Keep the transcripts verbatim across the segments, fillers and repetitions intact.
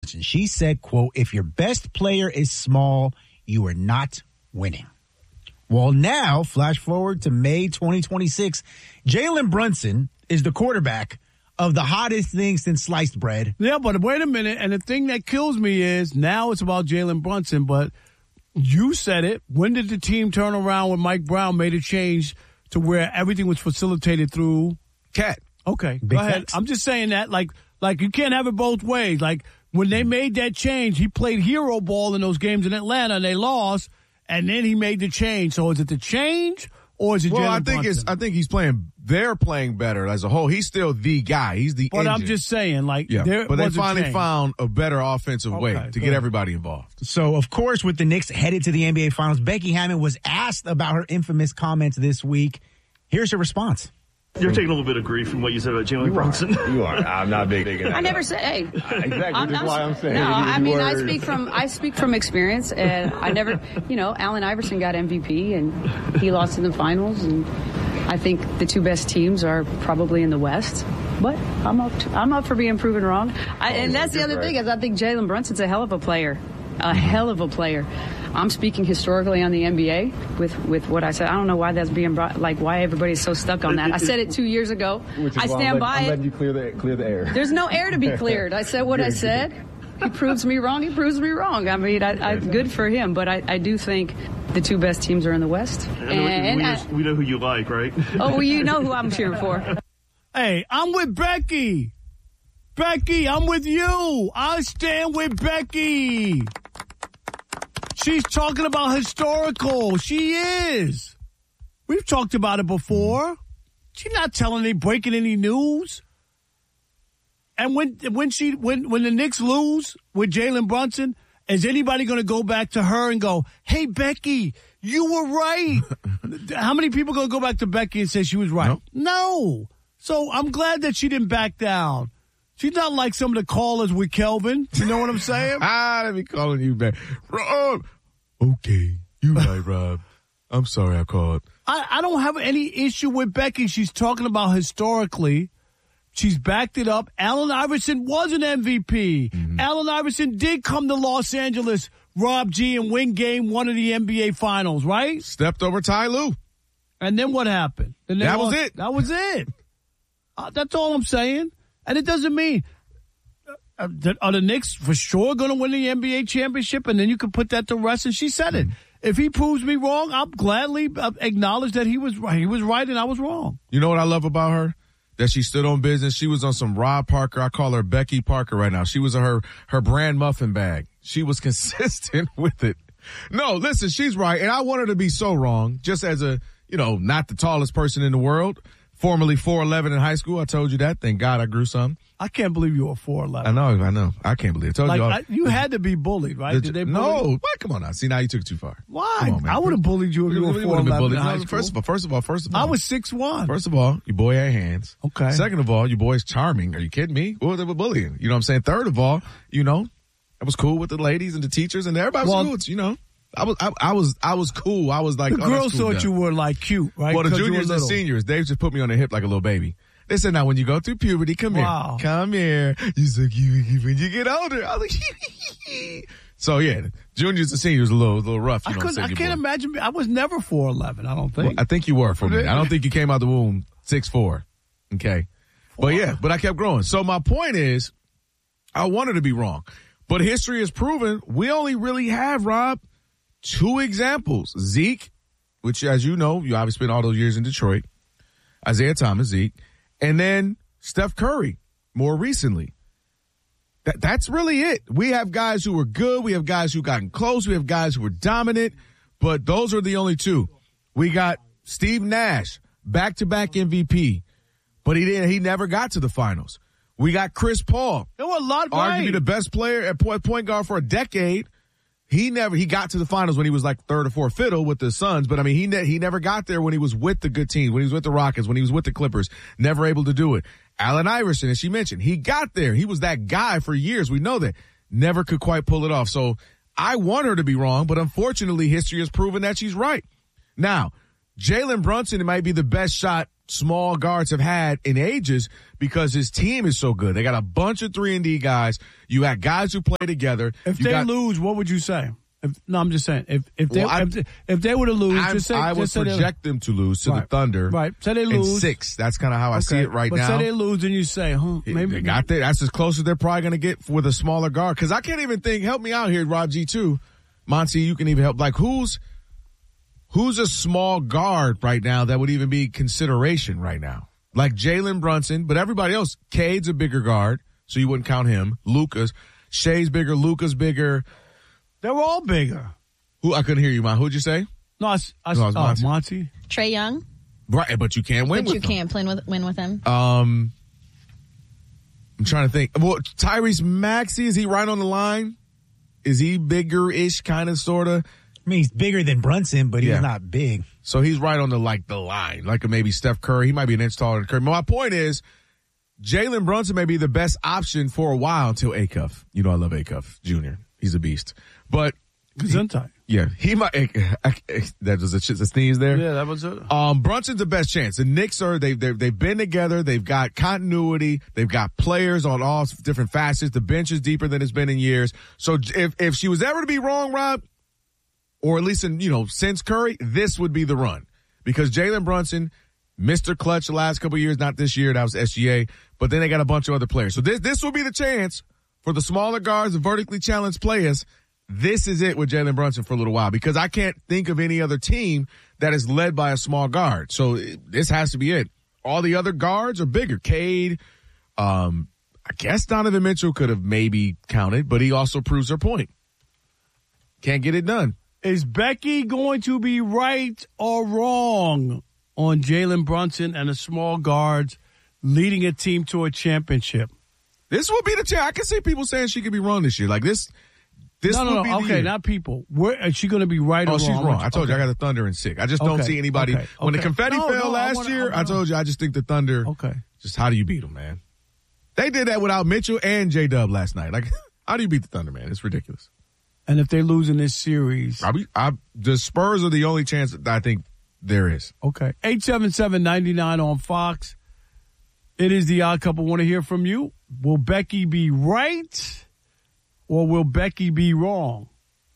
She said, quote, if your best player is small, you are not winning. Well, now, flash forward to May twenty twenty-six, Jalen Brunson is the quarterback of the hottest thing since sliced bread. Yeah, but wait a minute. And the thing that kills me is now it's about Jalen Brunson, but you said it. When did the team turn around when Mike Brown made a change to where everything was facilitated through Cat? Okay, Big go ahead. facts. I'm just saying that, like, like you can't have it both ways. Like, when they made that change, he played hero ball in those games in Atlanta, and they lost, and then he made the change. So is it the change, or is it Well, Jalen I think Brunson? it's. I think he's playing. They're playing better as a whole. He's still the guy. He's the. But engine. I'm just saying, like, Yeah, there but they was a finally change. found a better offensive way Okay, to good. get everybody involved. So, of course, with the Knicks headed to the N B A Finals, Becky Hammon was asked about her infamous comments this week. Here's her response. You're taking a little bit of grief from what you said about Jalen Brunson. You are. I'm not big. big I never say. Hey, Exactly. I'm, That's I'm, why I'm saying. No, these I mean I words. speak from I speak from experience, and I never, you know, Allen Iverson got M V P, and he lost in the finals, and I think the two best teams are probably in the West. But I'm up. To, I'm up for being proven wrong. I, and that's the other thing is I think Jalen Brunson's a hell of a player, a hell of a player. I'm speaking historically on the N B A with, with what I said. I don't know why that's being brought, like why everybody's so stuck on that. I said it two years ago. Which is I why stand I'm by letting, it. I'm letting you clear the clear the air. There's no air to be cleared. I said what I said. He proves me wrong. He proves me wrong. I mean, I, I, good for him. But I, I do think the two best teams are in the West. And, And, we, and we know who you like, right? oh, well, you know who I'm cheering for. Hey, I'm with Becky. Becky, I'm with you. I stand with Becky. She's talking about historical. She is. We've talked about it before. She's not telling any, breaking any news. And when when she when when the Knicks lose with Jalen Brunson, is anybody going to go back to her and go, "Hey, Becky, you were right"? How many people going to go back to Becky and say she was right? Nope. No. So I'm glad that she didn't back down. She's not like some of the callers with Kelvin. You know what I'm saying? Ah, let me calling you back. Rob. Okay, you right, Rob. I'm sorry I called. I, I don't have any issue with Becky. She's talking about historically. She's backed it up. Allen Iverson was an M V P. Mm-hmm. Allen Iverson did come to Los Angeles, Rob G, and win game one of the N B A Finals, right? Stepped over Ty Lue. And then what happened? And That lost, was it. That was it. Uh, that's all I'm saying. And it doesn't mean uh, that are the Knicks for sure going to win the N B A championship, and then you can put that to rest. And she said it. Mm-hmm. If he proves me wrong, I'll gladly uh, acknowledge that he was right. He was right, and I was wrong. You know what I love about her? That she stood on business. She was on some Rob Parker. I call her Becky Parker right now. She was on her, her brand muffin bag. She was consistent with it. No, listen, she's right. And I want her to be so wrong. Just as a, you know, not the tallest person in the world. Formerly four eleven in high school. I told you that. Thank God I grew some. I can't believe you were four eleven. I know, I know. I can't believe it. I told Like, you all. I, you had to be bullied, right? The, Did they bully no, you? what? Come on now. See, now you took it too far. Why? Come on, man. I would have bullied you if you, You were would've four been eleven bullied. in high No, school. First of all, first of all, first of all. I was six one. First of all, your boy had hands. Okay. Second of all, your boy's charming. Are you kidding me? What was they were bullying? You know what I'm saying? Third of all, you know, I was cool with the ladies and the teachers and everybody was Well, cool. It's, you know, I was, I, I was, I was cool. I was like, The oh, that's girls cool thought guy. you were like cute, right? Well, the 'Cause you were juniors and little. seniors, they just put me on their hip like a little baby. They said, now when you go through puberty, come Wow. here. Come here. You so cute when you get older. I was like, so yeah, juniors and seniors a little, a little rough. You I, know what I'm couldn't, I saying, can't your boy. imagine. me- I was never four eleven. I don't think. Well, I think you were for a minute. I don't think you came out the womb six four. Okay. But yeah, but I kept growing. So my point is, I wanted to be wrong. But history has proven we only really have, Rob, two examples. Zeke, which as you know, you obviously spent all those years in Detroit. Isaiah Thomas, Zeke. And then Steph Curry, more recently. That, that's really it. We have guys who were good. We have guys who gotten close. We have guys who were dominant. But those are the only two. We got Steve Nash, back-to-back M V P. But he didn't. He never got to the finals. We got Chris Paul. There were a lot, Arguably right. the best player at point, point guard for a decade. He never, he got to the finals when he was like third or fourth fiddle with the Suns, but I mean, he ne- he never got there when he was with the good teams, when he was with the Rockets, when he was with the Clippers, never able to do it. Allen Iverson, as she mentioned, he got there. He was that guy for years. We know that. Never could quite pull it off. So I want her to be wrong, but unfortunately history has proven that she's right. Now, Jalen Brunson might be the best shot small guards have had in ages because his team is so good. They got a bunch of three and D guys. You got guys who play together. If you they got, lose, what would you say? If, no, I'm just saying. If if they well, if, if they were to lose, I'm, just say I would just say project them to lose to right. the Thunder. Right. Say they in lose six. That's kind of how I okay. see it right but now. Say they lose, and you say, huh? Maybe they got there. That's as close as they're probably going to get with a smaller guard. Because I can't even think. Help me out here, Rob G. Too, Monty. You can even help. Like who's who's a small guard right now that would even be consideration right now? Like Jalen Brunson, but everybody else. Cade's a bigger guard, so you wouldn't count him. Lucas, Shea's bigger. Luka's bigger. They're all bigger. Who I couldn't hear you, man. Who'd you say? No, I, I, no, I was oh, Monty. Monty. Trae Young. Right, but you can't win But with you him. can't play with, win with him. Um, I'm trying to think. Well, Tyrese Maxey, is he right on the line? Is he bigger-ish, kind of, sort of? I mean, he's bigger than Brunson, but he's Yeah. not big. So he's right on the, like, the line. Like a maybe Steph Curry. He might be an inch taller than Curry. But my point is, Jalen Brunson may be the best option for a while until Acuff. You know I love Acuff Junior He's a beast. But Gesundheit. yeah, he might. That was a, a sneeze there. Yeah, that was it. Um, Brunson's the best chance. The Knicks are they they they've been together. They've got continuity. They've got players on all different facets. The bench is deeper than it's been in years. So if if she was ever to be wrong, Rob, or at least in you know since Curry, this would be the run because Jalen Brunson, Mister Clutch the last couple of years, not this year. That was S G A. But then they got a bunch of other players. So this this will be the chance for the smaller guards, the vertically challenged players. This is it with Jalen Brunson for a little while because I can't think of any other team that is led by a small guard. So it, this has to be it. All the other guards are bigger. Cade, um, I guess Donovan Mitchell could have maybe counted, but he also proves her point. Can't get it done. Is Becky going to be right or wrong on Jalen Brunson and the small guards leading a team to a championship? This will be the chance. I can see people saying she could be wrong this year. Like this. This no, no, will be no. the Okay, year. not people. Where is she going to be right Oh, or she's wrong? wrong. I told okay. you I got the Thunder in six. I just don't Okay, see anybody. okay, When the okay. confetti No, fell no, I last wanna- year, I I, wanna- told you I just think the Thunder. Okay. Just how do you beat them, man? They did that without Mitchell and J Dub last night. Like, how do you beat the Thunder, man? It's ridiculous. And if they lose in this series, I, I, the Spurs are the only chance that I think there is. okay. eight seven seven, nine nine on Fox. It is the Odd Couple. Want to hear from you? Will Becky be right or will Becky be wrong?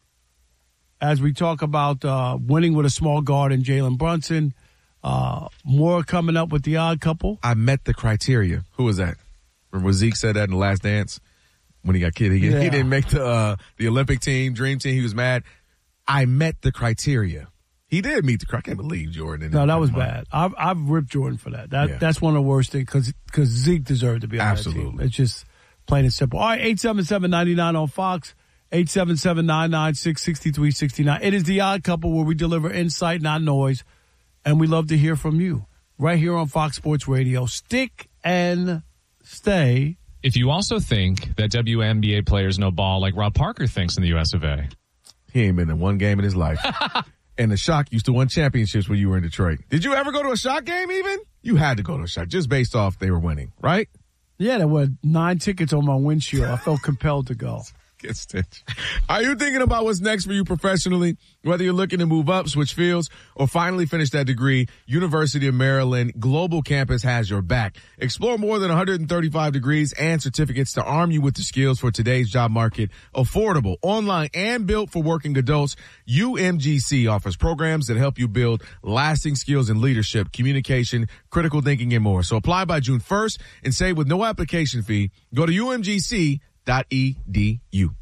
As we talk about uh, winning with a small guard in Jalen Brunson, uh, more coming up with the Odd Couple. I met the criteria. Who was that? Remember when Zeke said that in The Last Dance when he got kidded? He, Yeah. he didn't make the uh, the Olympic team, Dream Team. He was mad. I met the criteria. He did meet the criteria. I can't believe Jordan. No, that was bad. I've I've ripped Jordan for that. That Yeah. that's one of the worst things because because Zeke deserved to be on that team. Absolutely. It's just plain and simple. All right, eight seven seven, nine nine on Fox. eight seven seven, nine nine six, six three six nine. It is the Odd Couple where we deliver insight, not noise, and we love to hear from you right here on Fox Sports Radio. Stick and stay. If you also think that W N B A players know ball like Rob Parker thinks in the U S of A. He ain't been in one game in his life. And the Shock used to win championships when you were in Detroit. Did you ever go to a Shock game even? You had to go to a Shock just based off they were winning, right? Yeah, there were nine tickets on my windshield. I felt compelled to go. Get stitched. Are you thinking about what's next for you professionally? Whether you're looking to move up, switch fields, or finally finish that degree, University of Maryland Global Campus has your back. Explore more than one hundred thirty-five degrees and certificates to arm you with the skills for today's job market. Affordable, online, and built for working adults, U M G C offers programs that help you build lasting skills in leadership, communication, critical thinking, and more. So apply by June first and save with no application fee. Go to U M G C dot E D U.